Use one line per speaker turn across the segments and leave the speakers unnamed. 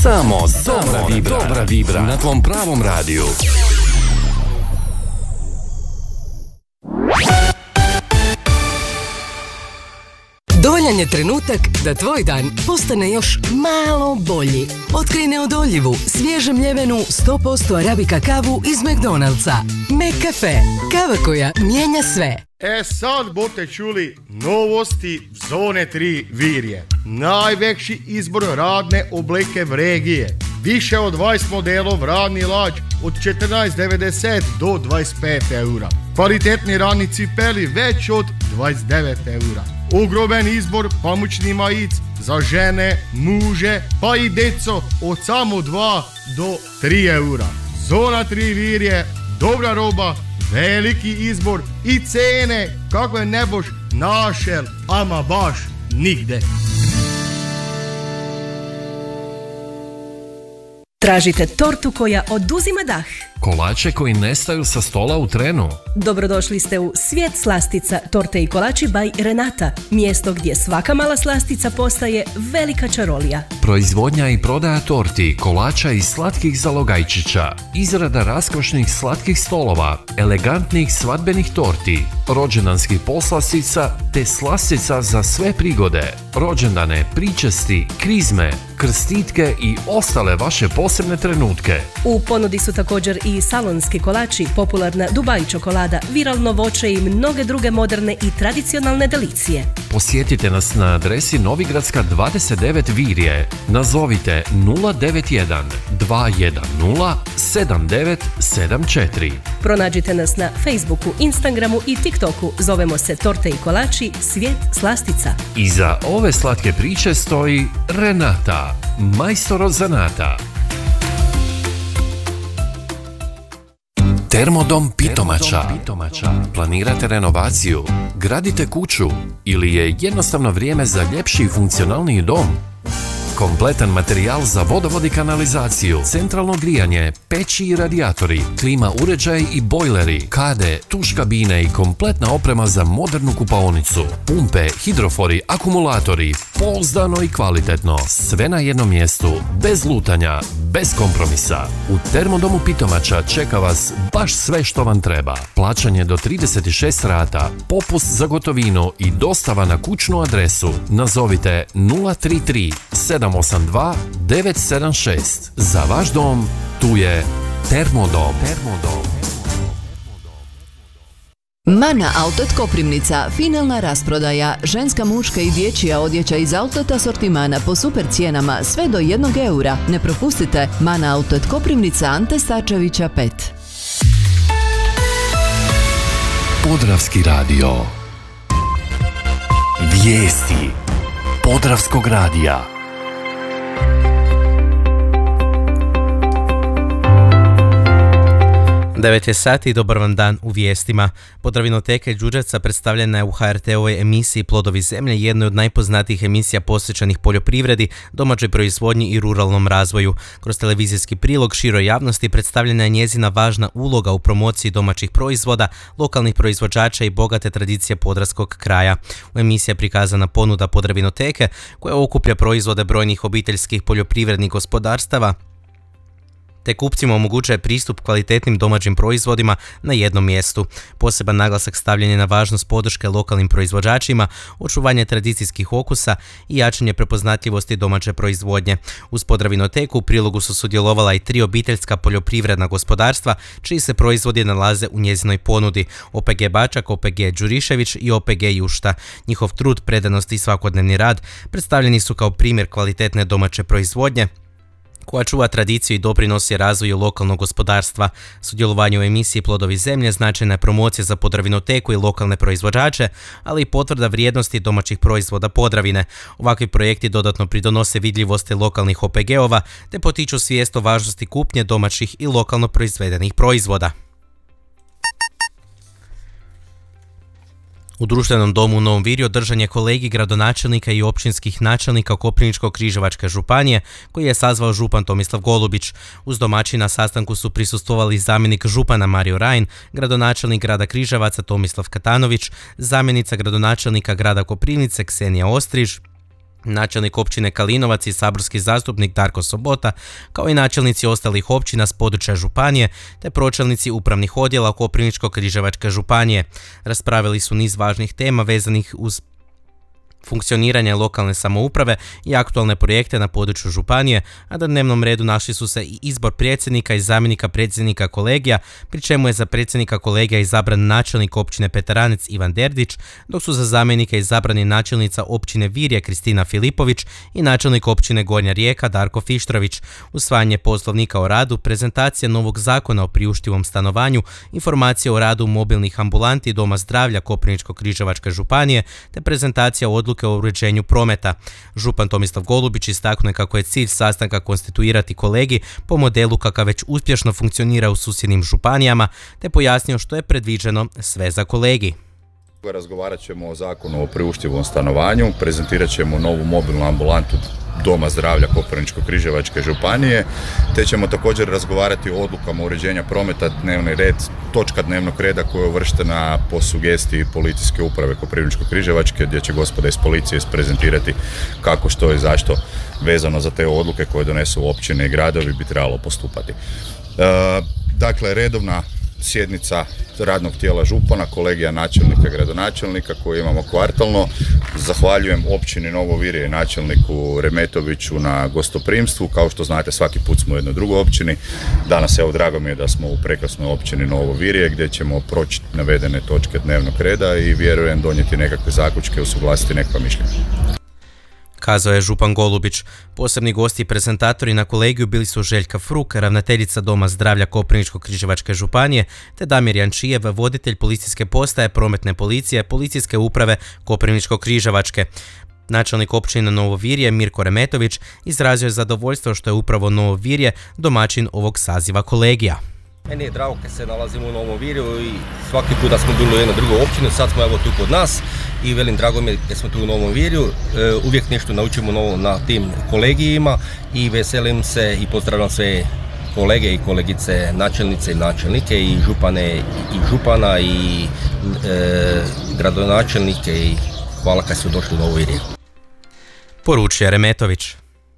Samo dobra vibra na tvom pravom radiju.
Dovoljan je trenutak da tvoj dan postane još malo bolji. Otkrij neodoljivu, svježe mljevenu 100% arabika kavu iz McDonald'sa. McCafe. Kava koja mijenja sve.
Sad bote čuli novosti Zone 3 Virje. Najveći izbor radne oblike v regije. Više od 20 modelov radni lađ od 14,90 do 25 eura. Kvalitetni radni cipeli već od 29 eura. Ogromen izbor pamučni majic za žene, muže pa i deco od samo 2 do 3 eura. Zona 3 Virje, dobra roba, veliki izbor i cene kako je ne boš našel, ama baš nigde.
Tražite tortu koja oduzima dah?
Kolače koji nestaju sa stola u trenu?
Dobrodošli ste u svijet slastica, torte i kolači by Renata. Mjesto gdje svaka mala slastica postaje velika čarolija.
Proizvodnja i prodaja torti, kolača i slatkih zalogajčića. Izrada raskošnih slatkih stolova, elegantnih svadbenih torti, rođendanskih poslastica te slastica za sve prigode. Rođendane, pričesti, krizme, krstitke i ostale vaše posebne trenutke.
U ponudi su također i salonski kolači, popularna Dubai čokolada, viralno voće i mnoge druge moderne i tradicionalne delicije.
Posjetite nas na adresi Novigradska 29 Virje. Nazovite 091 210 7974.
Pronađite nas na Facebooku, Instagramu i TikToku. Zovemo se Torte i kolači, svijet slastica.
Iza ove slatke priče stoji Renata, majstor od zanata. Termodom Pitomača. Planirate renovaciju, gradite kuću ili je jednostavno vrijeme za ljepši i funkcionalniji dom? Kompletan materijal za vodovod i kanalizaciju, centralno grijanje, peći i radijatori, klima uređaj i bojleri, kade, tuš kabine i kompletna oprema za modernu kupaonicu, pumpe, hidrofori, akumulatori, pouzdano i kvalitetno, sve na jednom mjestu, bez lutanja, bez kompromisa. U Termodomu Pitomača čeka vas baš sve što vam treba. Plaćanje do 36 rata, popust za gotovinu i dostava na kućnu adresu. Nazovite 033 782 976. Za vaš dom tu je Termodom.
Mana Outlet Koprivnica, finalna rasprodaja, ženska, muška i dječja odjeća iz outlet asortimana po super cijenama sve do 1 eura. Ne propustite, Mana Outlet Koprivnica, Ante Starčevića 5.
Podravski radio. Vijesti Podravskog radija.
9 je sati i dobar vam dan u vijestima. Podravinoteka Đurđevca predstavljena je u HRT-ovoj emisiji Plodovi zemlje, jednoj od najpoznatijih emisija posvećenih poljoprivredi, domaćoj proizvodnji i ruralnom razvoju. Kroz televizijski prilog široj javnosti predstavljena je njezina važna uloga u promociji domaćih proizvoda, lokalnih proizvođača i bogate tradicije podravskog kraja. U emisiji je prikazana ponuda Podravinoteke koja okuplja proizvode brojnih obiteljskih poljoprivrednih gospodarstava te kupcima omogućuje pristup kvalitetnim domaćim proizvodima na jednom mjestu. Poseban naglasak stavljen je na važnost podrške lokalnim proizvođačima, očuvanje tradicijskih okusa i jačanje prepoznatljivosti domaće proizvodnje. Uz Podravinoteku u prilogu su sudjelovala i 3 obiteljska poljoprivredna gospodarstva, čiji se proizvodi nalaze u njezinoj ponudi: OPG Bačak, OPG Đurišević i OPG Jušta. Njihov trud, predanost i svakodnevni rad predstavljeni su kao primjer kvalitetne domaće proizvodnje koja čuva tradiciju i doprinosi razvoju lokalnog gospodarstva. Sudjelovanje u emisiji Plodovi zemlje značajna je promocija za Podravinoteku i lokalne proizvođače, ali i potvrda vrijednosti domaćih proizvoda Podravine. Ovakvi projekti dodatno pridonose vidljivosti lokalnih OPG-ova te potiču svijest o važnosti kupnje domaćih i lokalno proizvedenih proizvoda. U društvenom domu u Novom Virju održan je kolegij gradonačelnika i općinskih načelnika Koprivničko-križevačke županije, koji je sazvao župan Tomislav Golubić. Uz domaćina sastanku su prisustvovali zamjenik župana Mario Rajn, gradonačelnik grada Križevaca Tomislav Katanović, zamjenica gradonačelnika grada Koprivnice Ksenija Ostriž, načelnik općine Kalinovac i saborski zastupnik Darko Sobota, kao i načelnici ostalih općina s područja županije, te pročelnici upravnih odjela Koprivničko-križevačke županije. Raspravili su niz važnih tema vezanih uz funkcioniranje lokalne samouprave i aktualne projekte na području županije, a na dnevnom redu našli su se i izbor predsjednika i zamjenika predsjednika kolegija, pri čemu je za predsjednika kolegija izabran načelnik općine Petaranec Ivan Derdić, dok su za zamjenika izabrani načelnica općine Virje Kristina Filipović i načelnik općine Gornja Rijeka Darko Fištrović. Usvajanje poslovnika o radu, prezentacija novog zakona o priuštivom stanovanju, informacije o radu mobilnih ambulanti Doma zdravlja Koprivničko-križevačke županije, te prezentacija odluke o uređenju prometa. Župan Tomislav Golubić istaknuo je kako je cilj sastanka konstituirati kolegij po modelu kakav već uspješno funkcionira u susjednim županijama, te pojasnio što je predviđeno sve za kolegij.
Razgovarat ćemo o zakonu o priuštivom stanovanju, prezentirat ćemo novu mobilnu ambulantu Doma zdravlja Koprivničko-križevačke županije, te ćemo također razgovarati o odlukama uređenja prometa, dnevni red, točka dnevnog reda koja je uvrštena po sugestiji policijske uprave Koprivničko-križevačke, gdje će gospoda iz policije isprezentirati kako, što i zašto vezano za te odluke koje donesu općine i gradovi bi trebalo postupati. Dakle, redovna sjednica radnog tijela župana, kolegija načelnika i gradonačelnika koju imamo kvartalno. Zahvaljujem općini Novo Virje i načelniku Remetoviću na gostoprimstvu. Kao što znate, svaki put smo u jednoj drugoj općini. Danas, evo, drago mi je da smo u prekrasnoj općini Novo Virje gdje ćemo proći navedene točke dnevnog reda i vjerujem donijeti nekakve zaključke, usuglasiti nekakva mišljenja.
Kazao je župan Golubić. Posebni gosti i prezentatori na kolegiju bili su Željka Fruk, ravnateljica Doma zdravlja Koprivničko-križevačke županije, te Damir Jančijev, voditelj policijske postaje prometne policije policijske uprave Koprivničko-križevačke. Načelnik općine Novo Virje Mirko Remetović izrazio je zadovoljstvo što je upravo Novo Virje domaćin ovog saziva kolegija.
Meni je drago kad se nalazimo u Novom Virju i svaki put da smo bili u jednoj drugoj općini, sad smo evo tu kod nas i velim, drago mi je da smo tu u Novom Virju, uvijek nešto naučimo novo na tim kolegijima i veselim se i pozdravljam sve kolege i kolegice, načelnice i načelnike i župane i župana i gradonačelnike i hvala kad su došli u Novo Virje.
Poručuje Remetović.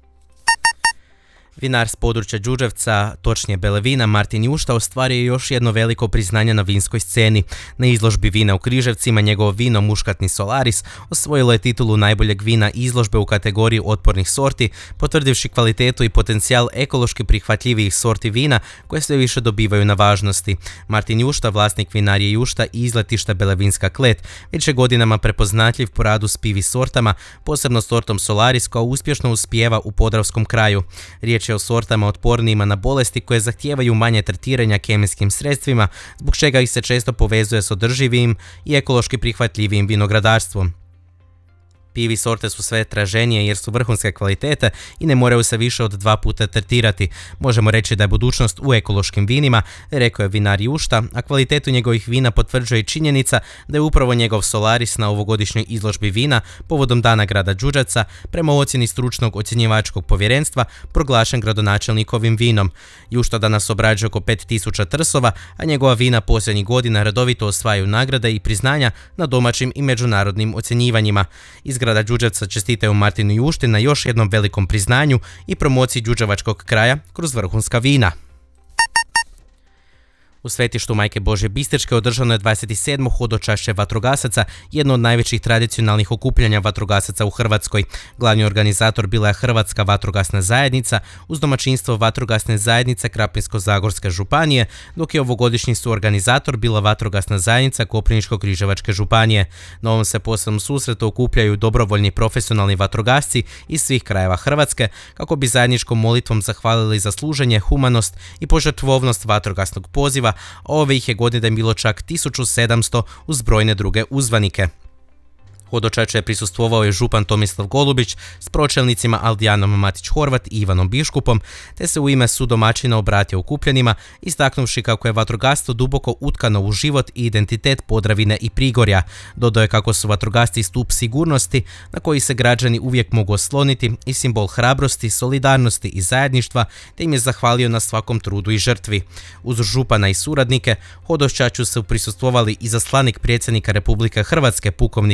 Vinar s područja Đurđevca, točnije Belevina, Martin Jušta ostvario je još jedno veliko priznanje na vinskoj sceni. Na izložbi vina u Križevcima njegovo vino Muškatni Solaris osvojilo je titulu najboljeg vina izložbe u kategoriji otpornih sorti, potvrdivši kvalitetu i potencijal ekološki prihvatljivijih sorti vina koje sve više dobivaju na važnosti. Martin Jušta, vlasnik vinarije Jušta i izletišta Belevinska Klet, već je godinama prepoznatljiv po radu s pivi sortama, posebno sortom Solaris koja uspješno uspijeva u podravskom kraju. Riječ je o sortama otpornijima na bolesti koje zahtijevaju manje tretiranja kemijskim sredstvima, zbog čega ih se često povezuje s održivijim i ekološki prihvatljivijim vinogradarstvom. Pivi sorte su sve traženije jer su vrhunske kvalitete i ne moraju se više od 2 puta tretirati. Možemo reći da je budućnost u ekološkim vinima, rekao je vinar Jušta, a kvalitetu njegovih vina potvrđuje i činjenica da je upravo njegov Solaris na ovogodišnjoj izložbi vina povodom Dana grada Đurđevca prema ocjeni stručnog ocjenjivačkog povjerenstva proglašen gradonačelnikovim vinom. Jušta danas obrađuje oko 5000 trsova, a njegova vina posljednjih godina redovito osvajaju nagrade i priznanja na domaćim i međunarodnim ocjenjivanjima. Iz grada Đurđevca čestitaju Martinu Jušti na još jednom velikom priznanju i promociji đurđevačkog kraja kroz vrhunska vina. U svetištu Majke Božje Bistričke održano je 27. hodočašće vatrogasaca, jedno od najvećih tradicionalnih okupljanja vatrogasaca u Hrvatskoj. Glavni organizator bila je Hrvatska vatrogasna zajednica uz domaćinstvo vatrogasne zajednice Krapinsko-zagorske županije, dok je ovogodišnji suorganizator bila vatrogasna zajednica Koprivničko-križevačke županije. Na ovom se posebnom susretu okupljaju dobrovoljni profesionalni vatrogasci iz svih krajeva Hrvatske kako bi zajedničkom molitvom zahvalili za služenje, humanost i požrtvovnost vatrogasnog poziva, a ove ih je godine bilo čak 1700 uz brojne druge uzvanike. Hodočašće je prisustvovao je župan Tomislav Golubić s pročelnicima Aldijanom Matić-Horvat i Ivanom Biškupom, te se u ime sudomaćina obratio okupljenima, istaknuvši kako je vatrogastvo duboko utkano u život i identitet Podravine i Prigorja. Dodao je kako su vatrogasci stup sigurnosti na koji se građani uvijek mogu osloniti i simbol hrabrosti, solidarnosti i zajedništva, te im je zahvalio na svakom trudu i žrtvi. Uz župana i suradnike, hodočašću su prisustvovali i zaslanik predsjednika Republike Hrvatske pukovnik Siniša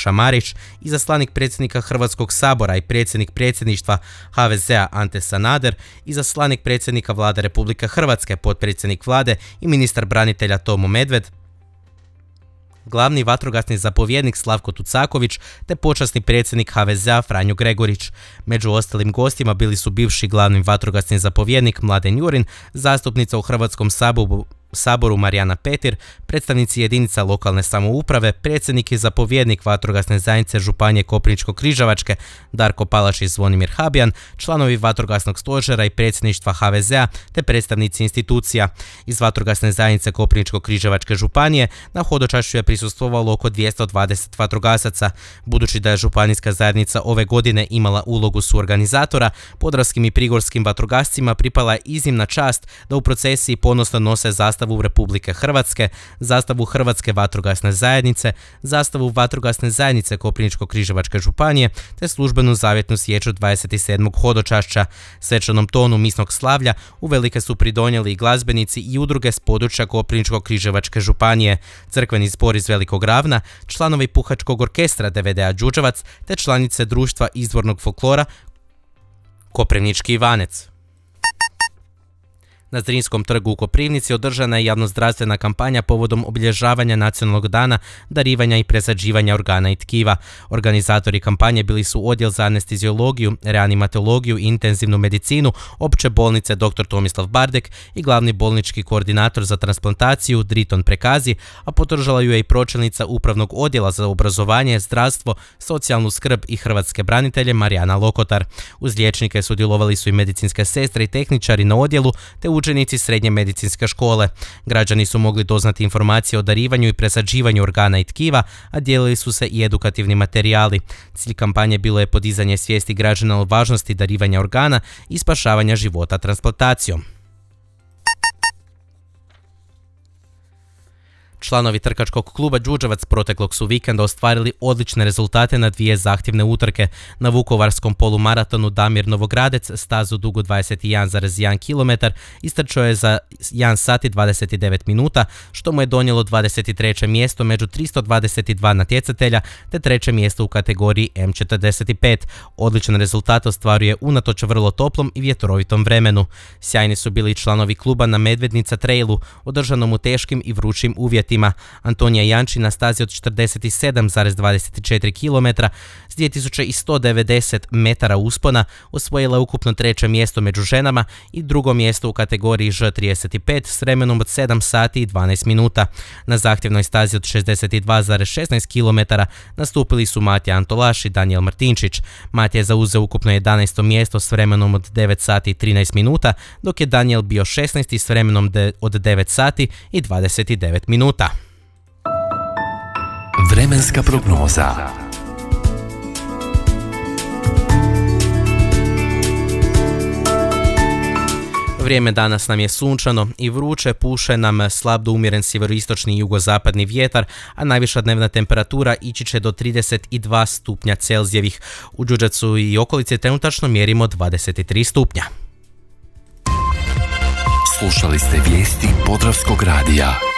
Siniša Marić, izaslanik predsjednika Hrvatskog sabora i predsjednik predsjedništva HVZ-a Ante Sanader, izaslanik predsjednika Vlade Republike Hrvatske, potpredsjednik Vlade i ministar branitelja Tomo Medved, glavni vatrogasni zapovjednik Slavko Tucaković te počasni predsjednik HVZ-a Franjo Gregorić. Među ostalim gostima bili su bivši glavni vatrogasni zapovjednik Mladen Jurin, zastupnica u Hrvatskom saboru Marijana Petir, predstavnici jedinica lokalne samouprave, predsjednik i zapovjednik vatrogasne zajednice Županije Koprivničko-križevačke Darko Palaš i Zvonimir Habijan, članovi vatrogasnog stožera i predsjedništva HVZ-a te predstavnici institucija. Iz vatrogasne zajednice Koprivničko-križevačke županije na hodočašću je prisustvovalo oko 220 vatrogasaca. Budući da je županijska zajednica ove godine imala ulogu suorganizatora, podravskim i prigorskim vatrogascima pripala je iznimna čast da u procesiji ponosno nose zastavu Republike Hrvatske, zastavu Hrvatske vatrogasne zajednice, zastavu vatrogasne zajednice Koprivničko-križevačke županije te službenu zavjetnu sječu 27. hodočašća. Svečanom tonu misnog slavlja uvelike su pridonijeli i glazbenici i udruge s područja Koprivničko-križevačke županije, crkveni zbor iz Velikog Ravna, članovi puhačkog orkestra DVD-a Đurđevac te članice društva izvornog folklora Koprivnički Ivanec. Na Zrinskom trgu u Koprivnici održana je javnozdravstvena kampanja povodom obilježavanja Nacionalnog dana darivanja i presađivanja organa i tkiva. Organizatori kampanje bili su Odjel za anesteziologiju, reanimatologiju i intenzivnu medicinu Opće bolnice dr. Tomislav Bardek i glavni bolnički koordinator za transplantaciju Driton Prekazi, a podržala ju je i pročelnica Upravnog odjela za obrazovanje, zdravstvo, socijalnu skrb i hrvatske branitelje Marijana Lokotar. Uz liječnike sudjelovali su i medicinske sestre i tehničari na odjelu te učenici srednje medicinske škole. Građani su mogli doznati informacije o darivanju i presađivanju organa i tkiva, a dijelili su se i edukativni materijali. Cilj kampanje bilo je podizanje svijesti građana o važnosti darivanja organa i spašavanja života transplantacijom. Članovi trkačkog kluba Đurđevac proteklog su vikenda ostvarili odlične rezultate na dvije zahtjevne utrke. Na vukovarskom polumaratonu Damir Novogradec stazu dugu 21,1 km istrčao je za 1 sat i 29 minuta, što mu je donijelo 23. mjesto među 322 natjecatelja te 3. mjesto u kategoriji M45. Odličan rezultat ostvaruje unatoč vrlo toplom i vjetrovitom vremenu. Sjajni su bili članovi kluba na Medvednica trailu, održanom u teškim i vrućim uvjetima. Antonija Janči na stazi od 47,24 km s 2190 metara uspona osvojila ukupno 3. mjesto među ženama i 2. mjesto u kategoriji Ž35 s vremenom od 7 sati i 12 minuta. Na zahtjevnoj stazi od 62,16 km nastupili su Matija Antolaš i Danijel Martinčić. Matija je zauzeo ukupno 11. mjesto s vremenom od 9 sati i 13 minuta, dok je Danijel bio 16. s vremenom od 9 sati i 29 minuta.
Vremenska prognoza.
Vrijeme danas nam je sunčano i vruće, puše nam slab do umjeren sjeveroistočni i jugozapadni vjetar, a najviša dnevna temperatura ići će do 32 stupnja Celzijevih. U Đurđevcu i okolici trenutačno mjerimo 23 stupnja.
Slušali ste vijesti Podravskog radija.